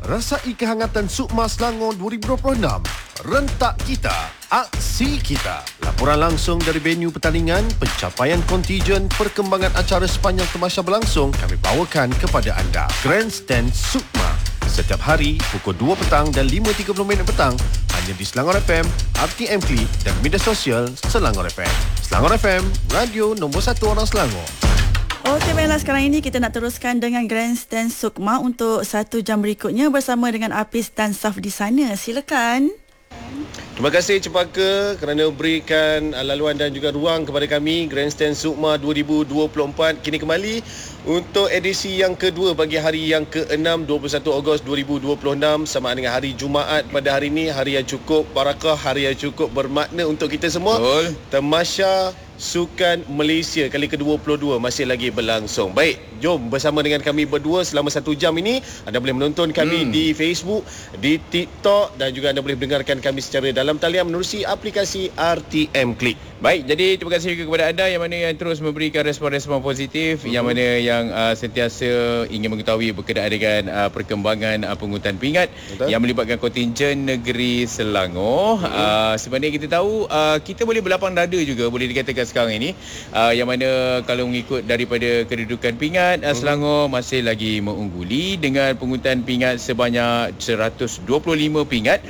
Rasai kehangatan Sukma Selangor 2026. Rentak kita, aksi kita. Laporan langsung dari venue pertandingan, pencapaian kontijen, perkembangan acara sepanjang temasya berlangsung kami bawakan kepada anda. Grandstand Sukma. Setiap hari pukul 2 petang dan 5.30 petang hanya di Selangor FM, RTM Klik dan media sosial Selangor FM. Selangor FM, radio nombor 1 orang Selangor. Okey, baiklah, sekarang ini kita nak teruskan dengan Grandstand Sukma untuk 1 jam berikutnya bersama dengan Apis dan Saf di sana. Silakan. Terima kasih Cepaka kerana berikan laluan dan juga ruang kepada kami. Grandstand Sukma 2024 kini kembali untuk edisi yang kedua bagi hari yang ke-6, 21 Ogos 2026, sama dengan hari Jumaat pada hari ini. Hari yang cukup barakah, hari yang cukup bermakna untuk kita semua. Betul. Tamasya Sukan Malaysia kali ke-22 masih lagi berlangsung. Baik, jom bersama dengan kami berdua selama 1 jam ini. Anda boleh menonton kami di Facebook, di TikTok dan juga anda boleh mendengarkan kami secara dalam talian menerusi aplikasi RTM Klik. Baik, jadi terima kasih juga kepada anda yang mana yang terus memberikan respon-respon positif, yang mana yang sentiasa ingin mengetahui berkenaan dengan perkembangan pengungutan pingat. Betul. Yang melibatkan kontingen negeri Selangor. Sebenarnya kita tahu kita boleh berlapang dada juga, boleh dikatakan sekarang ini, yang mana kalau mengikut daripada kedudukan pingat, Selangor masih lagi mengungguli dengan pengungutan pingat sebanyak 125 pingat.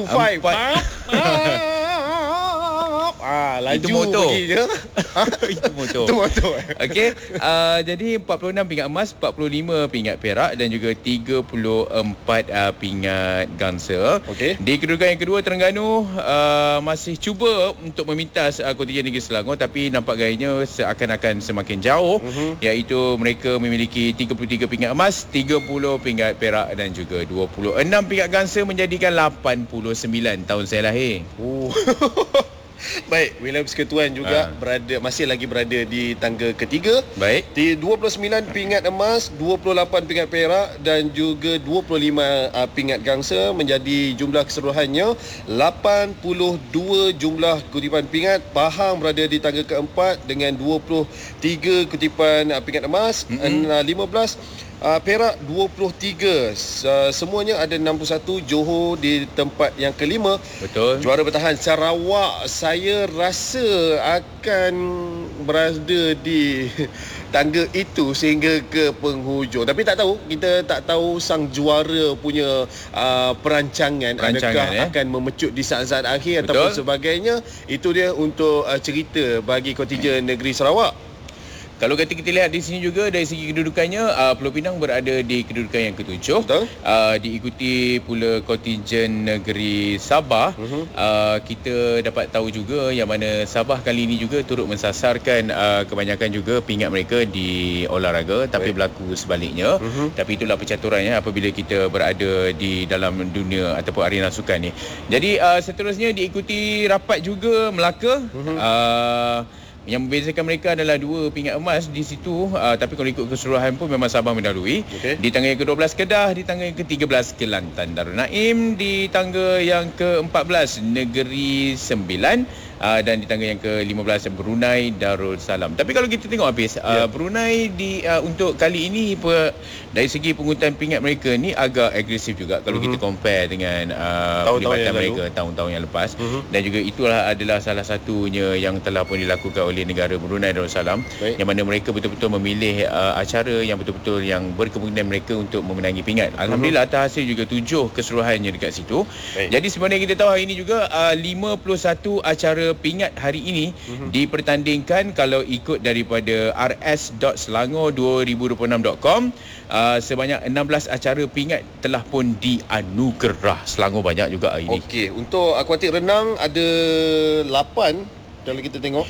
125. Laju itu motor. pergi je. Itu motor. Itu motor. Okey, jadi 46 pingat emas, 45 pingat perak dan juga 34 pingat gangsa. Okey. Di kedudukan yang kedua, Terengganu masih cuba untuk memintas kontingen negeri Selangor, tapi nampak gayanya seakan-akan semakin jauh, iaitu mereka memiliki 33 pingat emas, 30 pingat perak dan juga 26 pingat gangsa, menjadikan 89 tahun saya lahir. Baik, wilayah persekutuan juga masih lagi berada di tangga ketiga. Baik. Di 29 pingat emas, 28 pingat perak dan juga 25 pingat gangsa, menjadi jumlah keseluruhannya 82 jumlah kutipan pingat. Pahang berada di tangga keempat dengan 23 kutipan pingat emas, 15 Perak 23, semuanya ada 61. Johor di tempat yang kelima. Betul. Juara bertahan Sarawak, saya rasa akan berada di tangga itu sehingga ke penghujung. Tapi tak tahu, kita tak tahu sang juara punya perancangan adakah akan memecut di saat-saat akhir. Betul. Ataupun sebagainya. Itu dia untuk cerita bagi kontingen negeri Sarawak. Kalau kita lihat di sini juga dari segi kedudukannya, Pulau Pinang berada di kedudukan yang ke-7. Diikuti pula kontingen negeri Sabah. Kita dapat tahu juga yang mana Sabah kali ini juga turut mensasarkan kebanyakan juga pingat mereka di olahraga, tapi berlaku sebaliknya. Tapi itulah percaturannya apabila kita berada di dalam dunia ataupun arena sukan ni. Jadi seterusnya diikuti rapat juga Melaka. Yang membezakan mereka adalah 2 pingat emas di situ, tapi kalau ikut keseluruhan pun memang Sabah mendahului. Di tangga yang ke-12 Kedah, di tangga yang ke-13 Kelantan Darul Naim, di tangga yang ke-14 Negeri Sembilan, dan di tangga yang ke-15 Brunei Darul Salam. Tapi kalau kita tengok habis, Brunei untuk kali ini dari segi pengungutan pingat mereka ni agak agresif juga kalau kita compare dengan pelibatan mereka tahun-tahun yang lepas. Dan juga itulah adalah salah satunya yang telah pun dilakukan oleh negara Brunei Darussalam, yang mana mereka betul-betul memilih acara yang betul-betul yang berkemungkinan mereka untuk memenangi pingat. Alhamdulillah atas hasil juga 7 keseluruhannya dekat situ. Jadi sebenarnya kita tahu hari ini juga 51 acara pingat hari ini dipertandingkan kalau ikut daripada rs.selangor2026.com. Sebanyak 16 acara pingat telah pun dianugerah. Selangor banyak juga hari ini. Okey, untuk akuatik renang ada 8 kalau kita tengok.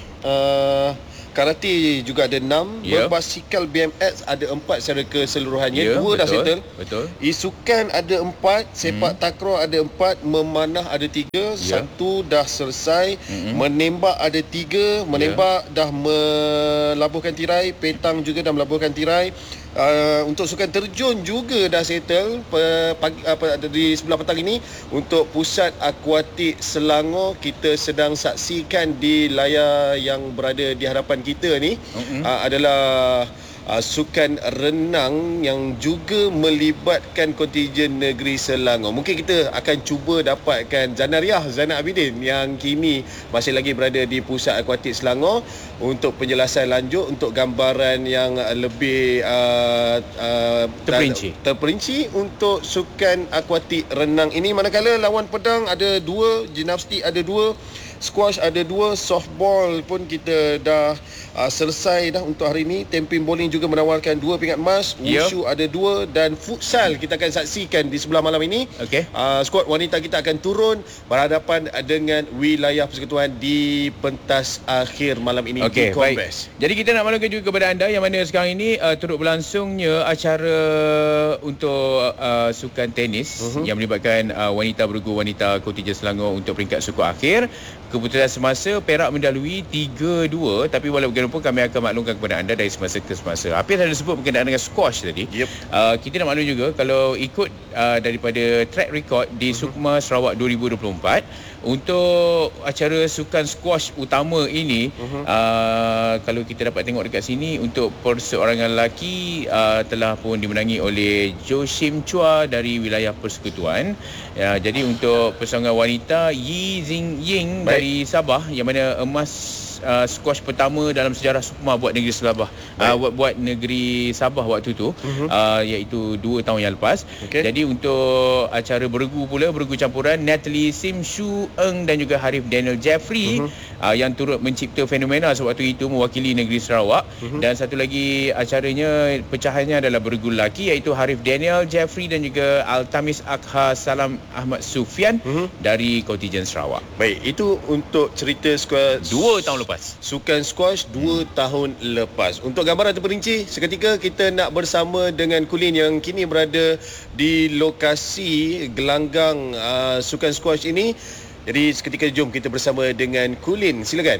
Karate juga ada 6, berbasikal BMX ada 4 secara keseluruhannya, 2 dah settle. Betul. Isukan ada 4, sepak takraw ada 4, memanah ada 3, 1 dah selesai, menembak ada 3, menembak dah melabuhkan tirai, petang juga dah melabuhkan tirai. Untuk sukan terjun juga dah settle di sebelah petang ini. Untuk pusat akuatik Selangor, kita sedang saksikan di layar yang berada di hadapan kita ni, adalah sukan renang yang juga melibatkan kontijen negeri Selangor. Mungkin kita akan cuba dapatkan Zanariah Zainal Abidin yang kini masih lagi berada di Pusat Akuatik Selangor untuk penjelasan lanjut, untuk gambaran yang lebih terperinci untuk sukan akuatik renang ini. Manakala lawan pedang ada 2, gimnastik ada 2, squash ada 2, softball pun kita dah selesai dah untuk hari ini. Tempin bowling juga menawarkan 2 pingat emas, wushu ada 2 dan futsal kita akan saksikan di sebelah malam ini. Skuad wanita kita akan turun berhadapan dengan wilayah persekutuan di pentas akhir malam ini di Kombes. Jadi kita nak maklumkan juga kepada anda yang mana sekarang ini turut berlangsungnya acara untuk sukan tenis yang melibatkan wanita bergu wanita kontijen Selangor untuk peringkat suku akhir. Keputusan semasa Perak mendahului 3-2, tapi walau bagaimanapun kami akan maklumkan kepada anda dari semasa ke semasa. Hafiz ada sebut berkenaan dengan squash tadi. Kita nak maklum juga kalau ikut daripada track record di Sukma Sarawak 2024 untuk acara sukan squash utama ini, kalau kita dapat tengok dekat sini, untuk perseorangan lelaki telah pun dimenangi oleh Joshim Chua dari wilayah persekutuan. Jadi untuk perseorangan wanita, Yi Zing Ying dari Sabah yang mana emas squash pertama dalam sejarah Sukma buat negeri Sabah, buat negeri Sabah waktu tu, iaitu 2 tahun yang lepas. Jadi untuk acara bergu pula, bergu campuran, Natalie Sim Shu Eng dan juga Harif Daniel Jeffrey yang turut mencipta fenomena sewaktu itu mewakili negeri Sarawak. Dan satu lagi acaranya, pecahannya adalah bergu lelaki, iaitu Harif Daniel Jeffrey dan juga Altamis Akha Salam Ahmad Sufian dari kontijen Sarawak. Baik, itu untuk cerita squash 2 tahun lepas. Sukan squash 2 tahun lepas. Untuk gambaran terperinci, seketika kita nak bersama dengan Kulin yang kini berada di lokasi gelanggang sukan squash ini. Jadi seketika jom kita bersama dengan Kulin. Silakan.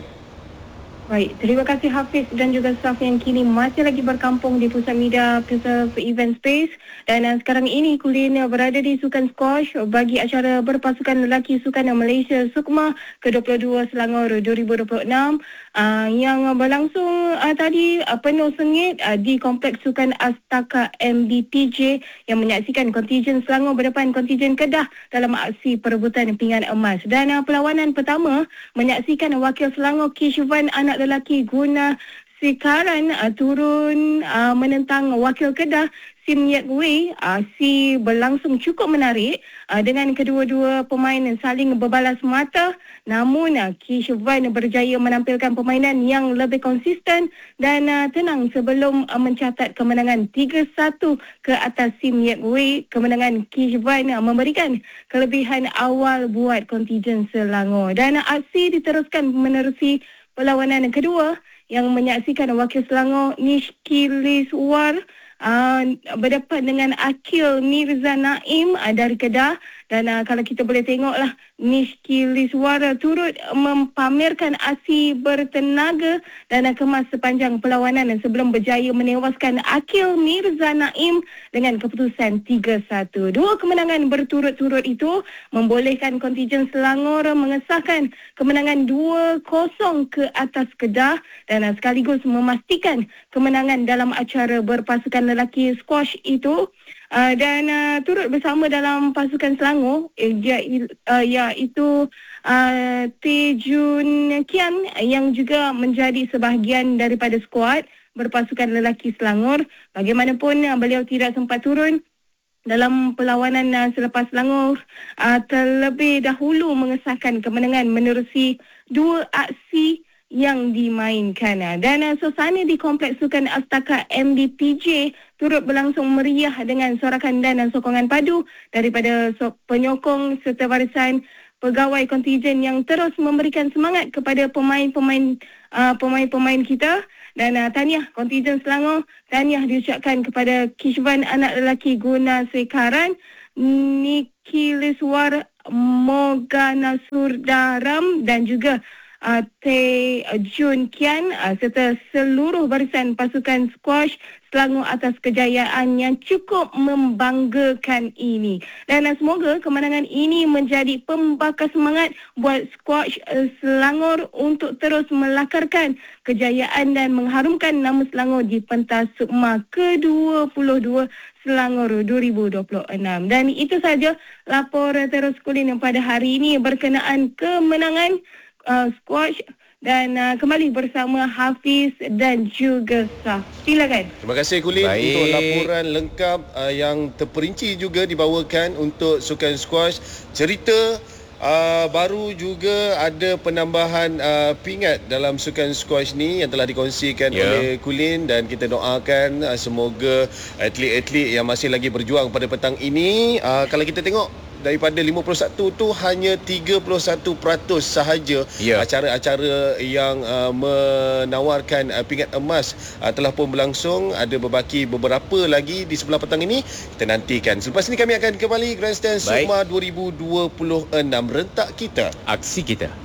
Baik, terima kasih Hafiz dan juga staf yang kini masih lagi berkampung di Pusat Media Preserve Event Space. Dan sekarang ini Kulin berada di sukan squash bagi acara berpasukan lelaki Sukan Malaysia Sukma ke-22 Selangor 2026 yang berlangsung tadi penuh sengit di Kompleks Sukan Astaka MBPJ yang menyaksikan kontijen Selangor berdepan kontijen Kedah dalam aksi perebutan pinggan emas. Dan perlawanan pertama menyaksikan wakil Selangor Kishvan anak lelaki Guna Sekaran turun menentang wakil Kedah Sim Yek Wei. Si berlangsung cukup menarik dengan kedua-dua pemain saling berbalas mata, namun Kishvan berjaya menampilkan permainan yang lebih konsisten dan tenang sebelum mencatat kemenangan 3-1 ke atas Sim Yek Wei. Kemenangan Kishvan memberikan kelebihan awal buat kontijen Selangor dan aksi diteruskan menerusi perlawanan kedua yang menyaksikan wakil Selangor Nishki Liswar berdepan dengan Akil Mirza Naim dari Kedah. Dan kalau kita boleh tengoklah, Nishki Liswar turut mempamerkan aksi bertenaga dan kemas sepanjang perlawanan sebelum berjaya menewaskan Akil Mirza Naim dengan keputusan 3-1. Dua kemenangan berturut-turut itu membolehkan kontijen Selangor mengesahkan kemenangan 2-0 ke atas Kedah dan sekaligus memastikan kemenangan dalam acara berpasukan lelaki squash itu. Dan turut bersama dalam pasukan Selangor iaitu Tejun Kian yang juga menjadi sebahagian daripada skuad berpasukan lelaki Selangor. Bagaimanapun beliau tidak sempat turun dalam perlawanan selepas Selangor terlebih dahulu mengesahkan kemenangan menerusi 2 aksi yang dimainkan. Dan suasana di Kompleks Sukan Astaka MBPJ turut berlangsung meriah dengan sorakan dan sokongan padu daripada penyokong serta barisan pegawai kontijen yang terus memberikan semangat kepada pemain-pemain kita. Dan tahniah kontijen Selangor, tahniah diucapkan kepada Kishvan anak lelaki Guna Sekaran, Niki Liswar Moga Nasur Daram dan juga Tae Jun Kian serta seluruh barisan pasukan squash Selangor atas kejayaan yang cukup membanggakan ini. Dan semoga kemenangan ini menjadi pembakar semangat buat squash Selangor untuk terus melakarkan kejayaan dan mengharumkan nama Selangor di pentas SUKMA ke-22 Selangor 2026. Dan itu saja laporan terus kuliner pada hari ini berkenaan kemenangan squash. Dan kembali bersama Hafiz dan juga Saf. Silakan. Terima kasih Kulin untuk laporan lengkap yang terperinci juga dibawakan untuk sukan squash. Cerita baru juga ada penambahan pingat dalam sukan squash ni yang telah dikongsikan oleh Kulin, dan kita doakan semoga atlet-atlet yang masih lagi berjuang pada petang ini, kalau kita tengok daripada 51 tu hanya 31% sahaja acara-acara yang menawarkan pingat emas telah pun berlangsung. Ada berbaki beberapa lagi di sebelah petang ini, kita nantikan. Selepas ini kami akan kembali Grandstand SUKMA 2026, rentak kita, aksi kita.